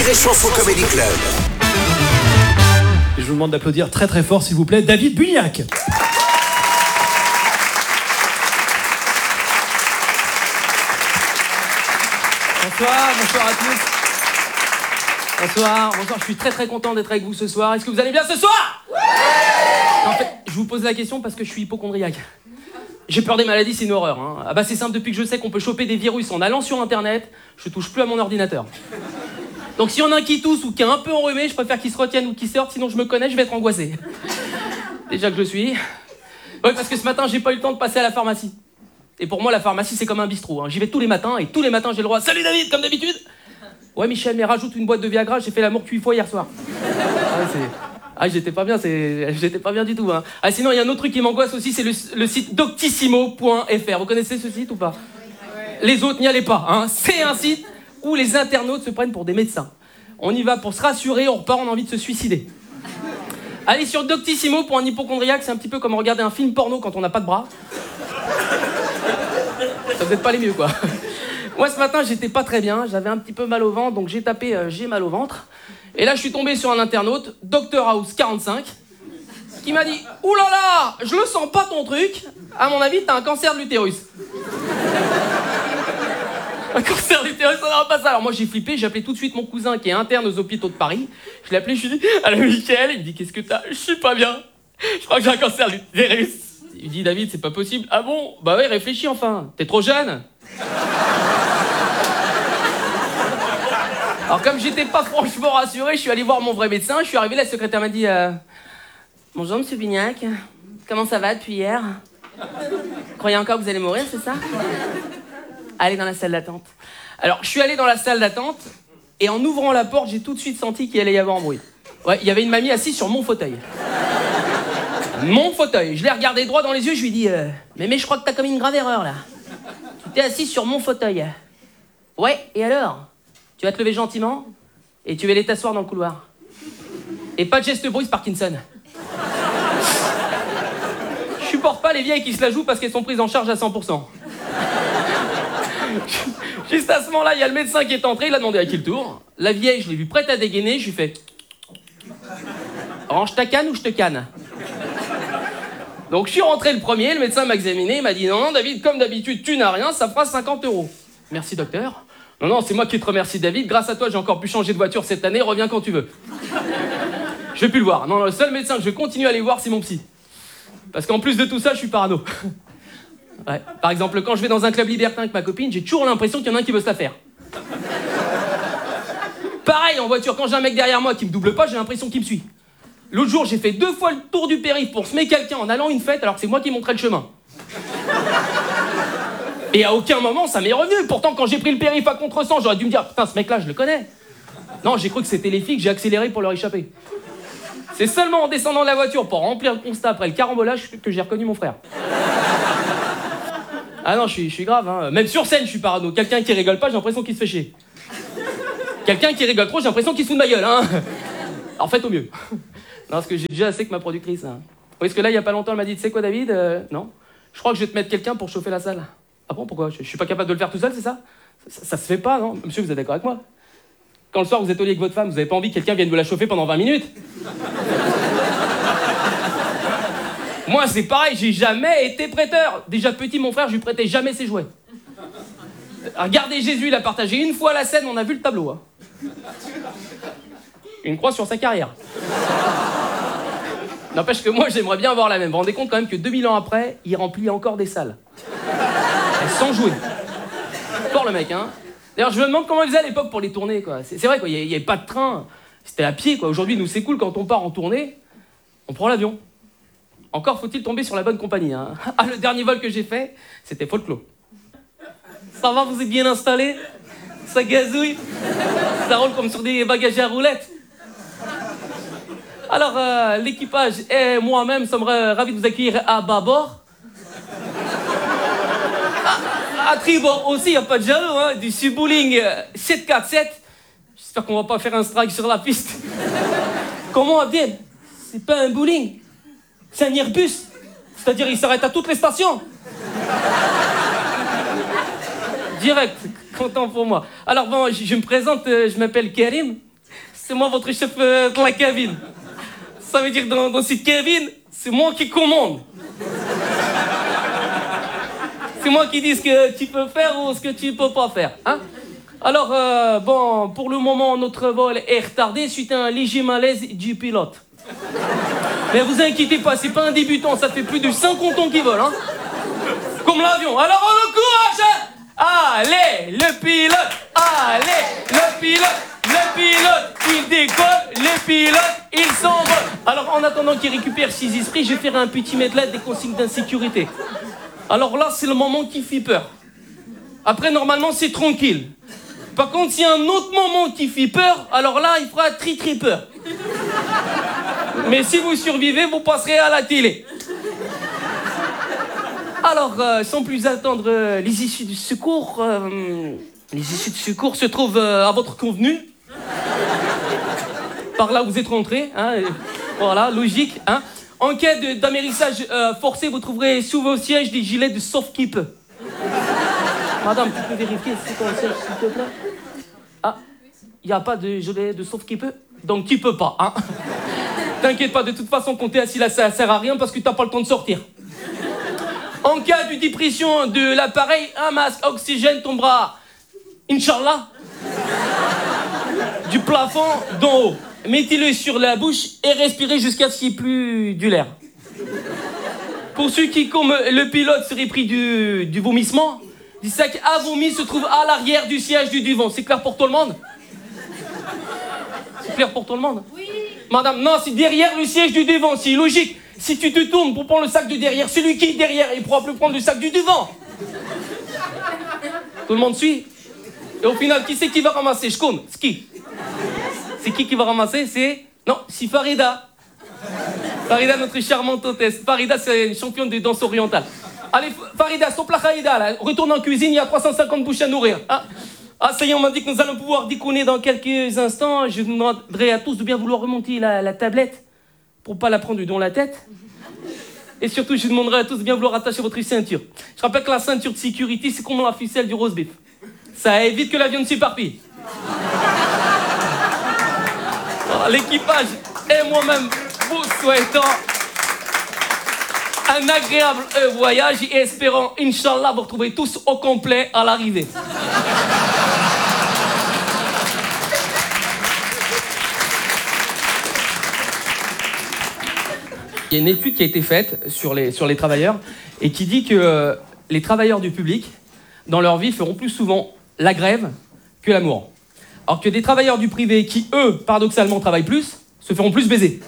Rire et Chanson Comedy Club. Et je vous demande d'applaudir très très fort, s'il vous plaît, David Bugnac. Bonsoir à tous. Bonsoir, je suis très très content d'être avec vous ce soir. Est-ce que vous allez bien ce soir? Ouais. En fait, je vous pose la question parce que je suis hypocondriaque. J'ai peur des maladies, c'est une horreur. Hein. Ah bah c'est simple, depuis que je sais qu'on peut choper des virus en allant sur internet, je touche plus à mon ordinateur. Donc s'il y en a un qui tousse ou qui est un peu enrhumé, je préfère qu'il se retienne ou qu'il sorte, sinon je me connais, je vais être angoissé. Déjà que je suis. Ouais, parce que ce matin, j'ai pas eu le temps de passer à la pharmacie. Et pour moi, la pharmacie, c'est comme un bistrot. Hein. J'y vais tous les matins et tous les matins, j'ai le droit. Salut David, comme d'habitude. Ouais, Michel, mais rajoute une boîte de Viagra, j'ai fait l'amour 8 fois hier soir. J'étais pas bien, j'étais pas bien du tout. Hein. Ah, sinon, il y a un autre truc qui m'angoisse aussi, c'est le site doctissimo.fr. Vous connaissez ce site ou pas? Les autres, n'y allez pas. Hein. C'est un site où les internautes se prennent pour des médecins. On y va pour se rassurer, on repart, on a envie de se suicider. Allez sur Doctissimo pour un hypochondriaque, c'est un petit peu comme regarder un film porno quand on n'a pas de bras. Ça vous êtes pas les mieux, quoi. Moi, ce matin, j'étais pas très bien, j'avais un petit peu mal au ventre, donc j'ai tapé j'ai mal au ventre. Et là, je suis tombé sur un internaute, Dr House 45, qui m'a dit « Ouh là là, je le sens pas ton truc, à mon avis, t'as un cancer de l'utérus. » Un cancer de l'utérus, ça n'aura pas ça. Alors moi, j'ai flippé, j'ai appelé tout de suite mon cousin qui est interne aux hôpitaux de Paris. Je l'ai appelé, je lui ai dit « Allô, Michel ?» Il me dit « Qu'est-ce que t'as ?»« Je suis pas bien, je crois que j'ai un cancer de l'utérus. » Il dit « David, c'est pas possible. »« Ah bon? Bah ouais, réfléchis enfin, t'es trop jeune. » Alors comme j'étais pas franchement rassuré, je suis allé voir mon vrai médecin, je suis arrivé, la secrétaire m'a dit bonjour monsieur Bugnac, comment ça va depuis hier? Vous croyez encore que vous allez mourir, c'est ça? Allez dans la salle d'attente. Alors je suis allé dans la salle d'attente, et en ouvrant la porte, j'ai tout de suite senti qu'il allait y avoir un bruit. Ouais, il y avait une mamie assise sur mon fauteuil. Mon fauteuil, je l'ai regardé droit dans les yeux, je lui ai dit mais je crois que t'as commis une grave erreur là. Tu t'es assise sur mon fauteuil. Ouais, et alors? Tu vas te lever gentiment et tu vas aller t'asseoir dans le couloir. Et pas de geste brusque, Parkinson. Je supporte pas les vieilles qui se la jouent parce qu'elles sont prises en charge à 100%. Juste à ce moment-là, il y a le médecin qui est entré, il a demandé à qui le tour. La vieille, je l'ai vue prête à dégainer, je lui fais range ta canne ou je te canne. Donc je suis rentré le premier, le médecin m'a examiné, il m'a dit non, David, comme d'habitude, tu n'as rien, ça fera 50 €. Merci docteur. Non, c'est moi qui te remercie, David. Grâce à toi, j'ai encore pu changer de voiture cette année. Reviens quand tu veux. Je vais plus le voir. Non, le seul médecin que je continue à aller voir, c'est mon psy. Parce qu'en plus de tout ça, je suis parano. Ouais. Par exemple, quand je vais dans un club libertin avec ma copine, j'ai toujours l'impression qu'il y en a un qui veut se la faire. Pareil, en voiture, quand j'ai un mec derrière moi qui me double pas, j'ai l'impression qu'il me suit. L'autre jour, j'ai fait 2 fois le tour du périph' pour semer quelqu'un en allant à une fête, alors que c'est moi qui montrais le chemin. Et à aucun moment, ça m'est revenu. Pourtant, quand j'ai pris le périph' à contresens, j'aurais dû me dire « Putain, ce mec-là, je le connais. » Non, j'ai cru que c'était les filles, que j'ai accéléré pour leur échapper. C'est seulement en descendant de la voiture pour remplir le constat après le carambolage que j'ai reconnu mon frère. Ah non, je suis grave. Hein. Même sur scène, je suis parano. Quelqu'un qui rigole pas, j'ai l'impression qu'il se fait chier. Quelqu'un qui rigole trop, j'ai l'impression qu'il se fout de ma gueule. Hein. En fait, au mieux. Non, parce que j'ai déjà assez que ma productrice. Hein. Parce que là, il y a pas longtemps, elle m'a dit « Tu sais quoi, David Non. Je crois que je vais te mettre quelqu'un pour chauffer la salle. » Ah bon, pourquoi? Je suis pas capable de le faire tout seul, c'est ça? Ça se fait pas, non? Monsieur, vous êtes d'accord avec moi? Quand le soir, vous êtes au lit avec votre femme, vous avez pas envie que quelqu'un vienne vous la chauffer pendant 20 minutes? Moi, c'est pareil, j'ai jamais été prêteur. Déjà petit, mon frère, je lui prêtais jamais ses jouets. Regardez Jésus, il a partagé une fois la scène, on a vu le tableau. Hein. Une croix sur sa carrière. N'empêche que moi, j'aimerais bien avoir la même. Vous vous rendez compte quand même que 2000 ans après, il remplit encore des salles. Sans jouer. Fort le mec, hein. D'ailleurs, je me demande comment il faisait à l'époque pour les tournées, quoi. C'est vrai, quoi, il n'y avait pas de train. C'était à pied, quoi. Aujourd'hui, nous, c'est cool, quand on part en tournée, on prend l'avion. Encore faut-il tomber sur la bonne compagnie, hein. Ah, le dernier vol que j'ai fait, c'était Folklore. Ça va, vous êtes bien installés? Ça gazouille? Ça roule comme sur des bagages à roulettes? Alors, l'équipage et moi-même sommes ravis de vous accueillir à bâbord. À tribord aussi, y a pas de jaloux, hein. Du Subbooling 747. J'espère qu'on va pas faire un strike sur la piste. Comment, Abdel? C'est pas un bowling, c'est un Airbus. C'est-à-dire, il s'arrête à toutes les stations. Direct, content pour moi. Alors bon, je me présente, je m'appelle Karim. c'est moi votre chef de la cabine. Ça veut dire que dans cette cabine, c'est moi qui commande. C'est moi qui dis ce que tu peux faire ou ce que tu peux pas faire. Hein? Alors, bon, pour le moment, notre vol est retardé suite à un léger malaise du pilote. Mais vous inquiétez pas, c'est pas un débutant, ça fait plus de 50 ans qu'il vole. Hein? Comme l'avion. Alors, on encourage. Allez, le pilote. Allez, le pilote, il décolle, le pilote, il s'envole. Alors, en attendant qu'il récupère ses esprits, je vais faire un petit medley des consignes d'insécurité. Alors là, c'est le moment qui fait peur. Après, normalement, c'est tranquille. Par contre, s'il y a un autre moment qui fait peur, alors là, il fera très très peur. Mais si vous survivez, vous passerez à la télé. Alors, sans plus attendre, les issues du secours... les issues de secours se trouvent à votre convenu. Par là où vous êtes rentrés. Hein, voilà, logique. Hein. En cas d'amérissage forcé, vous trouverez sous vos sièges des gilets de sauve-qui-peut. Madame, tu peux vérifier si c'est ton siège, s'il te plaît? Ah, il n'y a pas de gilet de sauve-qui-peut? Donc tu peux pas, hein. T'inquiète pas, de toute façon, quand t'es assis là, ça sert à rien parce que t'as pas le temps de sortir. En cas de dépression de l'appareil, un masque oxygène tombera, Inch'Allah, du plafond d'en haut. Mettez-le sur la bouche et respirez jusqu'à ce qu'il n'y ait plus de l'air. Pour ceux qui, comme le pilote, seraient pris du vomissement, des sacs à vomi se trouvent à l'arrière du siège du devant. C'est clair pour tout le monde? C'est clair pour tout le monde? Oui. Madame, non, c'est derrière le siège du devant, c'est logique. Si tu te tournes pour prendre le sac de derrière, celui qui est derrière, il ne pourra plus prendre le sac du devant. Tout le monde suit? Et au final, qui c'est qui va ramasser? Je compte. C'est qui? C'est qui va ramasser? C'est... Non, c'est Farida. Farida, notre charmante hôtesse. Farida, c'est une championne de danse orientale. Allez, Farida, stop la Khaïda, là. Retourne en cuisine, il y a 350 bouches à nourrir. Ah, ça y est, on m'a dit que nous allons pouvoir déconner dans quelques instants. Je vous demanderai à tous de bien vouloir remonter la tablette pour pas la prendre dans la tête. Et surtout, je demanderai à tous de bien vouloir attacher votre ceinture. Je rappelle que la ceinture de sécurité, c'est comme la ficelle du roast beef. Ça évite que l'avion ne s'éparpille. L'équipage et moi-même vous souhaitons un agréable voyage et espérons, Inch'Allah, vous retrouver tous au complet à l'arrivée. Il y a une étude qui a été faite sur les travailleurs et qui dit que les travailleurs du public, dans leur vie, feront plus souvent la grève que l'amour. Alors que des travailleurs du privé qui, eux, paradoxalement, travaillent plus, se feront plus baiser.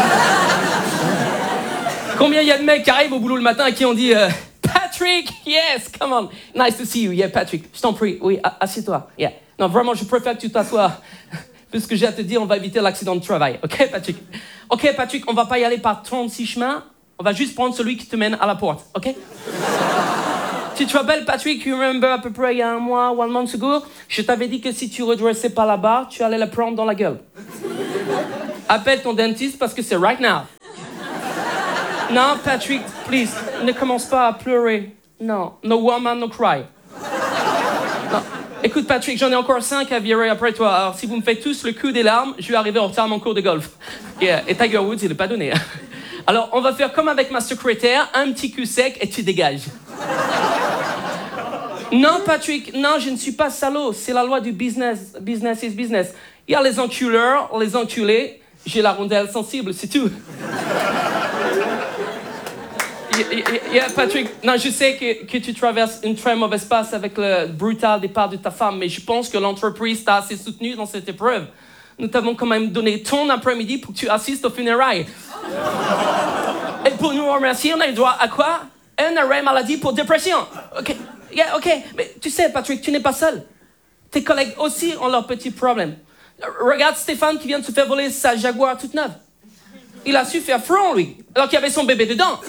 Combien il y a de mecs qui arrivent au boulot le matin à qui on dit Patrick, yes, come on, nice to see you, yeah, Patrick, je t'en prie, oui, assieds-toi, yeah. Non, vraiment, je préfère que tu t'assoies. Puisque j'ai à te dire, on va éviter l'accident de travail, ok, Patrick? Ok, Patrick, on va pas y aller par 36 chemins, on va juste prendre celui qui te mène à la porte, ok? Si tu te rappelles, Patrick, you remember à peu près il y a un mois, 1 month ago, je t'avais dit que si tu redressais pas la barre, tu allais la prendre dans la gueule. Appelle ton dentiste parce que c'est right now. Non, Patrick, please, ne commence pas à pleurer. Non, no woman, no cry. Non. Écoute, Patrick, j'en ai encore 5 à virer après toi. Alors, si vous me faites tous le coup des larmes, je vais arriver en retard à mon cours de golf. Yeah. Et Tiger Woods, il n'est pas donné. Alors, on va faire comme avec ma secrétaire, un petit coup sec et tu dégages. Non, Patrick, non, je ne suis pas salaud. C'est la loi du business. Business is business. Il y a les enculeurs, les enculés. J'ai la rondelle sensible, c'est tout. Yeah, Patrick, non, je sais que tu traverses une très mauvaise passe avec le brutal départ de ta femme, mais je pense que l'entreprise t'a assez soutenu dans cette épreuve. Nous t'avons quand même donné ton après-midi pour que tu assistes aux funérailles. Et pour nous remercier, on a le droit à quoi? Un arrêt maladie pour dépression. Ok, yeah, ok. Mais tu sais, Patrick, tu n'es pas seul. Tes collègues aussi ont leurs petits problèmes. Regarde Stéphane qui vient de se faire voler sa Jaguar toute neuve. Il a su faire front, lui, alors qu'il y avait son bébé dedans.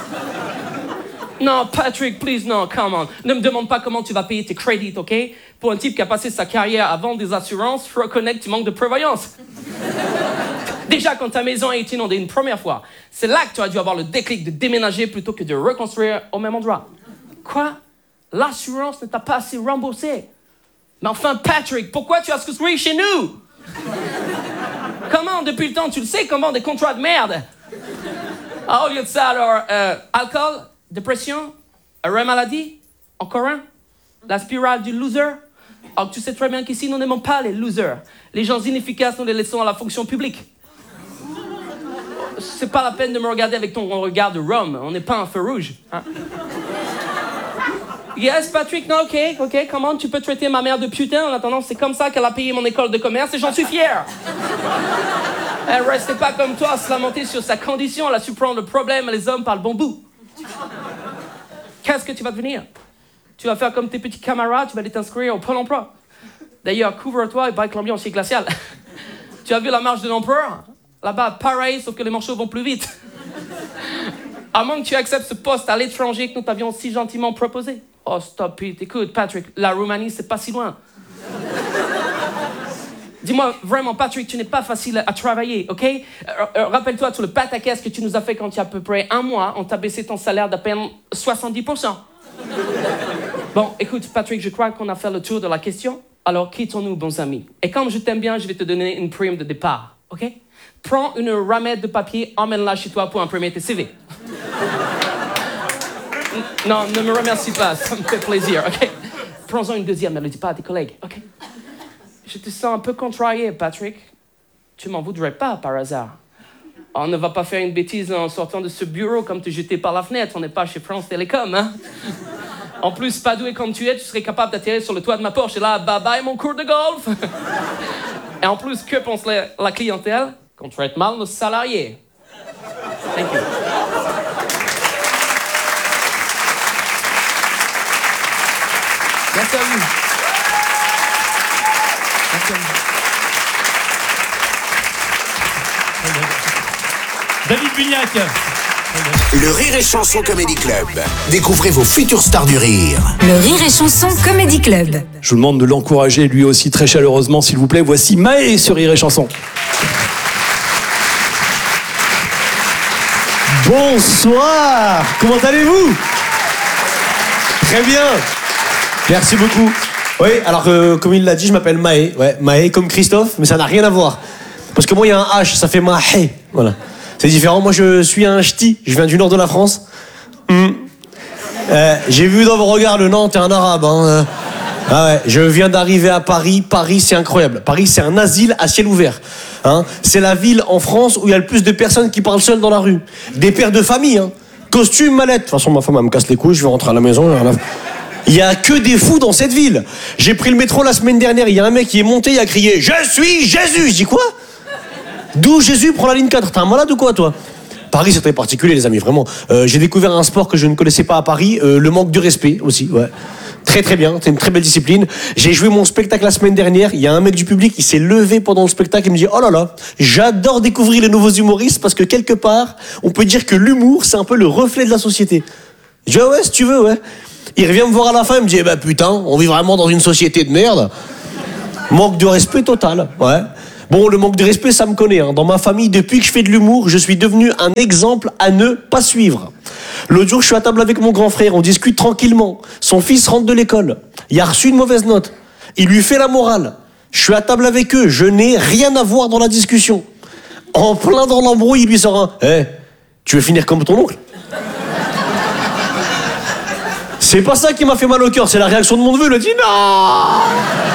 Non, Patrick, please, non, come on. Ne me demande pas comment tu vas payer tes crédits, ok? Pour un type qui a passé sa carrière à vendre des assurances, je reconnais que tu manques de prévoyance. Déjà, quand ta maison a été inondée une première fois, c'est là que tu as dû avoir le déclic de déménager plutôt que de reconstruire au même endroit. Quoi? L'assurance ne t'a pas assez remboursé? Mais enfin, Patrick, pourquoi tu as construit chez nous? Comment, depuis le temps, tu le sais, comment des contrats de merde? Ah, au lieu de ça, alors, alcool, dépression, arrêt maladie, encore un, la spirale du loser. Alors, tu sais très bien qu'ici, nous n'aimons pas les losers. Les gens inefficaces, nous les laissons à la fonction publique. C'est pas la peine de me regarder avec ton regard de Rome. On n'est pas un feu rouge. Hein? Yes, Patrick, non, ok, comment tu peux traiter ma mère de putain? En attendant, c'est comme ça qu'elle a payé mon école de commerce et j'en suis fier. Elle restait pas comme toi à se lamenter sur sa condition. Elle a su prendre le problème et les hommes par le bon bout. Qu'est-ce que tu vas devenir? Tu vas faire comme tes petits camarades, tu vas aller t'inscrire au Pôle emploi. D'ailleurs, couvre-toi et bike l'ambiance est glaciale. Tu as vu la marche de l'empereur? Là-bas, pareil, sauf que les manchots vont plus vite. À moins que tu acceptes ce poste à l'étranger que nous t'avions si gentiment proposé. Oh, stop it. Écoute, Patrick, la Roumanie, c'est pas si loin. Dis-moi, vraiment, Patrick, tu n'es pas facile à travailler, ok? Rappelle-toi tout le pataquès que tu nous as fait quand il y a à peu près un mois. On t'a baissé ton salaire d'à peine 70%. Bon, écoute, Patrick, je crois qu'on a fait le tour de la question. Alors, quittons-nous, bons amis. Et comme je t'aime bien, je vais te donner une prime de départ, ok? Prends une ramette de papier, emmène-la chez toi pour imprimer tes CV. Non, ne me remercie pas, ça me fait plaisir, ok? Prends-en une deuxième, ne le dis pas à tes collègues, ok? Je te sens un peu contrarié, Patrick. Tu m'en voudrais pas, par hasard. On ne va pas faire une bêtise en sortant de ce bureau comme te jeter par la fenêtre. On n'est pas chez France Télécom, hein? En plus, pas doué comme tu es, tu serais capable d'atterrir sur le toit de ma Porsche. Et là, bye-bye mon cours de golf. Et en plus, que pense la clientèle? Qu'on traite mal nos salariés. Thank you. Merci à vous. Merci à vous. David Bignac. Le Rire et Chanson Comedy Club. Découvrez vos futures stars du rire. Le Rire et Chanson Comedy Club. Je vous demande de l'encourager lui aussi très chaleureusement, s'il vous plaît. Voici Maë sur Rire et Chanson. Bonsoir. Comment allez-vous? Très bien. Merci beaucoup. Oui, alors comme il l'a dit, je m'appelle Maë. Ouais, Maë comme Christophe, mais ça n'a rien à voir. Parce que moi, il y a un H, ça fait Mahé. Voilà. C'est différent. Moi, je suis un ch'ti. Je viens du nord de la France. J'ai vu dans vos regards le Nantes, t'es un arabe. Hein. Ah ouais, je viens d'arriver à Paris. Paris, c'est incroyable. Paris, c'est un asile à ciel ouvert. Hein. C'est la ville en France où il y a le plus de personnes qui parlent seules dans la rue. Des pères de famille. Hein. Costume, mallette. De toute façon, ma femme, elle me casse les couilles. Je vais rentrer à la maison. Il y a que des fous dans cette ville. J'ai pris le métro la semaine dernière. Il y a un mec qui est monté, il a crié « Je suis Jésus !» Je dis quoi? D'où Jésus prend la ligne 4? T'es un malade ou quoi, toi? Paris, c'est très particulier, les amis, vraiment. J'ai découvert un sport que je ne connaissais pas à Paris, le manque de respect aussi, ouais. Très très bien, c'est une très belle discipline. J'ai joué mon spectacle la semaine dernière, il y a un mec du public qui s'est levé pendant le spectacle et me dit « Oh là là, j'adore découvrir les nouveaux humoristes parce que quelque part, on peut dire que l'humour, c'est un peu le reflet de la société. » Je dis « Ah ouais, si tu veux, ouais. » Il revient me voir à la fin, il me dit « Eh ben putain, on vit vraiment dans une société de merde. » Manque de respect total, ouais. Bon, le manque de respect, ça me connaît. Hein. Dans ma famille, depuis que je fais de l'humour, je suis devenu un exemple à ne pas suivre. L'autre jour, je suis à table avec mon grand frère, on discute tranquillement. Son fils rentre de l'école. Il a reçu une mauvaise note. Il lui fait la morale. Je suis à table avec eux, je n'ai rien à voir dans la discussion. En plein dans l'embrouille, il lui sort un « Eh, tu veux finir comme ton oncle ?» C'est pas ça qui m'a fait mal au cœur, c'est la réaction de mon neveu. Il a dit « Non !»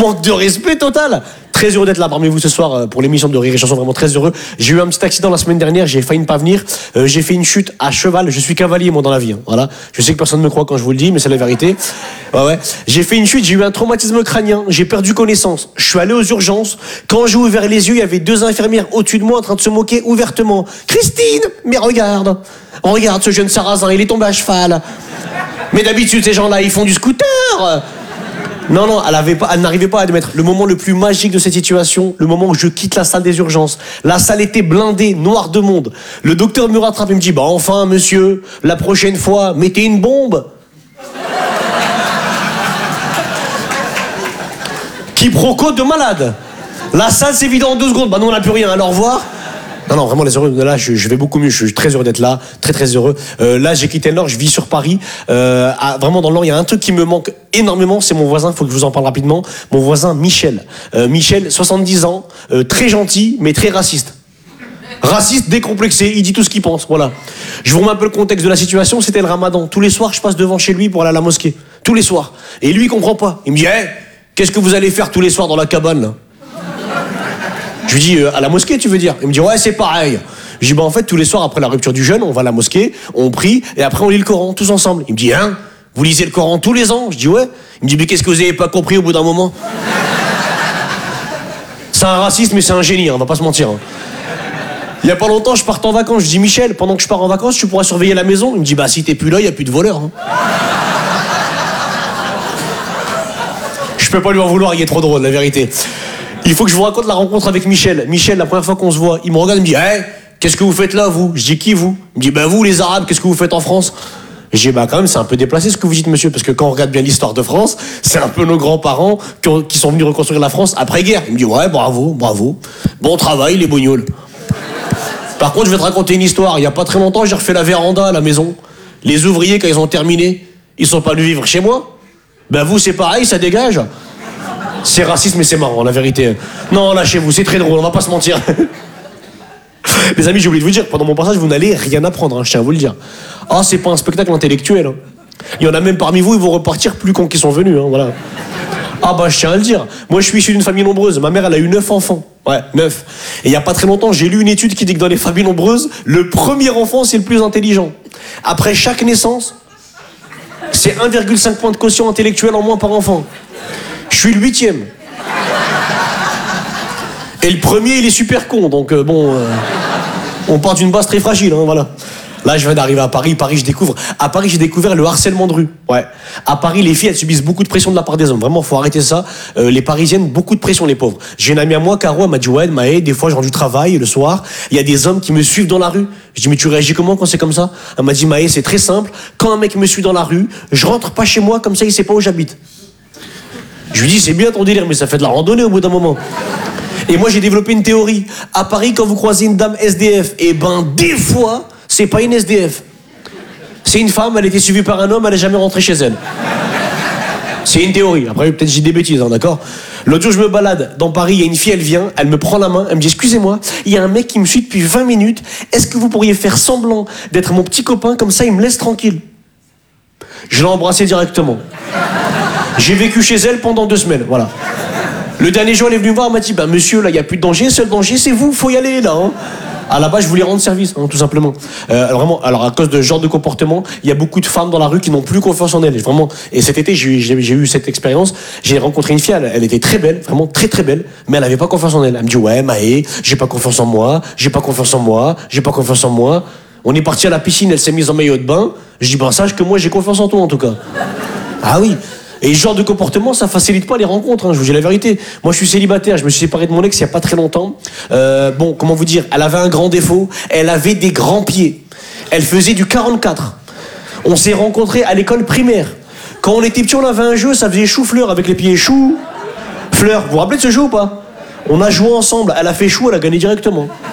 Manque de respect total. Très heureux d'être là parmi vous ce soir pour l'émission de Rire et Chanson, vraiment très heureux. J'ai eu un petit accident la semaine dernière, j'ai failli ne pas venir. J'ai fait une chute à cheval, je suis cavalier moi dans la vie. Hein. Voilà. Je sais que personne ne me croit quand je vous le dis, mais c'est la vérité. Ouais. J'ai fait une chute, j'ai eu un traumatisme crânien, j'ai perdu connaissance. Je suis allé aux urgences. Quand j'ai ouvert les yeux, il y avait 2 infirmières au-dessus de moi en train de se moquer ouvertement. Christine, mais regarde ce jeune sarrasin, il est tombé à cheval. Mais d'habitude ces gens-là, ils font du scooter. Non, elle n'arrivait pas à admettre. Le moment le plus magique de cette situation, le moment où je quitte la salle des urgences. La salle était blindée, noire de monde. Le docteur me rattrape et me dit « Bah enfin, monsieur, la prochaine fois, mettez une bombe. » Quiproquo de malade. La salle s'est vidée en 2 secondes. Bah non, on n'a plus rien, alors au revoir. Non, vraiment, les heureux. Là, je vais beaucoup mieux. Je suis très heureux d'être là. Très, très heureux. Là, j'ai quitté le Nord. Je vis sur Paris. Vraiment, dans le Nord, il y a un truc qui me manque énormément. C'est mon voisin. Faut que je vous en parle rapidement. Mon voisin, Michel. Michel, 70 ans. Très gentil, mais très raciste. Raciste, décomplexé. Il dit tout ce qu'il pense. Voilà. Je vous remets un peu le contexte de la situation. C'était le Ramadan. Tous les soirs, je passe devant chez lui pour aller à la mosquée. Tous les soirs. Et lui, il comprend pas. Il me dit, qu'est-ce que vous allez faire tous les soirs dans la cabane, là? Je lui dis, à la mosquée, tu veux dire? Il me dit, ouais, c'est pareil. Je dis, en fait, tous les soirs, après la rupture du jeûne, on va à la mosquée, on prie, et après, on lit le Coran, tous ensemble. Il me dit, vous lisez le Coran tous les ans? Je dis, ouais. Il me dit, mais qu'est-ce que vous avez pas compris au bout d'un moment? C'est un raciste, mais c'est un génie, on va pas se mentir. Il y a pas longtemps, je pars en vacances. Je dis, Michel, pendant que je pars en vacances, tu pourras surveiller la maison? Il me dit, si t'es plus là, il y a plus de voleurs. Je peux pas lui en vouloir, il est trop drôle, la vérité. Il faut que je vous raconte la rencontre avec Michel. Michel, la première fois qu'on se voit, il me regarde et me dit, qu'est-ce que vous faites là, vous? Je dis, qui, vous? Il me dit, vous, les Arabes, qu'est-ce que vous faites en France? Je dis, quand même, c'est un peu déplacé ce que vous dites, monsieur, parce que quand on regarde bien l'histoire de France, c'est un peu nos grands-parents qui sont venus reconstruire la France après-guerre. Il me dit, ouais, bravo. Bon travail, les bougnols. Par contre, je vais te raconter une histoire. Il y a pas très longtemps, j'ai refait la véranda à la maison. Les ouvriers, quand ils ont terminé, ils sont pas venus vivre chez moi. Vous, c'est pareil, ça dégage. C'est raciste, mais c'est marrant, la vérité. Non, lâchez-vous, c'est très drôle, on va pas se mentir. Les amis, j'ai oublié de vous dire, pendant mon passage, vous n'allez rien apprendre, je tiens à vous le dire. C'est pas un spectacle intellectuel. Il y en a même parmi vous, ils vont repartir plus cons qu'ils sont venus, voilà. Je tiens à le dire. Moi, je suis issu d'une famille nombreuse. Ma mère, elle a eu 9 enfants. Ouais, 9. Et il y a pas très longtemps, j'ai lu une étude qui dit que dans les familles nombreuses, le premier enfant, c'est le plus intelligent. Après chaque naissance, c'est 1,5 point de quotient intellectuel en moins par enfant. Je suis le 8e. Et le premier, il est super con, donc on part d'une base très fragile, voilà. Là, je viens d'arriver à Paris. À Paris, j'ai découvert le harcèlement de rue. Ouais. À Paris, les filles, elles subissent beaucoup de pression de la part des hommes. Vraiment, faut arrêter ça. Les Parisiennes, beaucoup de pression, les pauvres. J'ai une amie à moi, Caro, elle m'a dit, Maë, des fois, je rentre du travail, le soir, il y a des hommes qui me suivent dans la rue. Je dis, mais tu réagis comment quand c'est comme ça? Elle m'a dit, Maë, c'est très simple. Quand un mec me suit dans la rue, je rentre pas chez moi, comme ça, il sait pas où j'habite. Je lui dis, c'est bien ton délire, mais ça fait de la randonnée au bout d'un moment. Et moi, j'ai développé une théorie. À Paris, quand vous croisez une dame SDF, des fois, c'est pas une SDF. C'est une femme, elle était suivie par un homme, elle est jamais rentrée chez elle. C'est une théorie. Après, peut-être j'ai des bêtises, d'accord? L'autre jour, je me balade dans Paris, il y a une fille, elle vient, elle me prend la main, elle me dit, excusez-moi, il y a un mec qui me suit depuis 20 minutes, est-ce que vous pourriez faire semblant d'être mon petit copain, comme ça, il me laisse tranquille? Je l'ai embrassé directement. J'ai vécu chez elle pendant 2 semaines, voilà. Le dernier jour, elle est venue me voir, elle m'a dit, monsieur, là, il n'y a plus de danger, seul danger, c'est vous, faut y aller, là, À la base, je voulais rendre service, tout simplement. Alors, à cause de ce genre de comportement, il y a beaucoup de femmes dans la rue qui n'ont plus confiance en elles. Vraiment. Et cet été, j'ai eu cette expérience. J'ai rencontré une fille, elle était très belle, vraiment très très belle, mais elle n'avait pas confiance en elle. Elle me dit, Maë, j'ai pas confiance en moi. On est parti à la piscine, elle s'est mise en maillot de bain. Je dis, sache que moi, j'ai confiance en toi, en tout cas. Ah oui. Et ce genre de comportement, ça facilite pas les rencontres, je vous dis la vérité. Moi, je suis célibataire, je me suis séparé de mon ex il y a pas très longtemps. Comment vous dire, elle avait un grand défaut, elle avait des grands pieds. Elle faisait du 44. On s'est rencontrés à l'école primaire. Quand on était petits, on avait un jeu, ça faisait chou-fleur avec les pieds chou, fleur. Vous vous rappelez de ce jeu ou pas? On a joué ensemble, elle a fait chou, elle a gagné directement.